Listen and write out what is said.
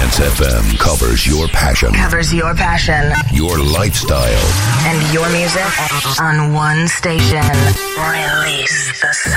Dance FM covers your passion. Covers your passion. Your lifestyle. And your music on one station. Release the sound.